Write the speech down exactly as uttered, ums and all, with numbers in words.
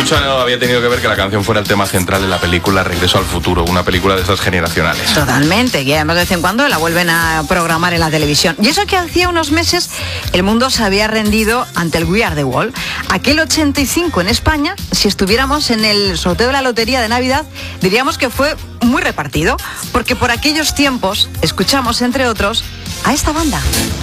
mucho había tenido que ver que la canción fuera el tema central de la película Regreso al Futuro, una película de esas generacionales. Totalmente, y además de vez en cuando la vuelven a programar en la televisión. Y eso que hacía unos meses el mundo se había rendido ante el We Are the World. Aquel ochenta y cinco en España, si estuviéramos en el sorteo de la lotería de Navidad, diríamos que fue muy repartido, porque por aquellos tiempos escuchamos, entre otros, a esta banda.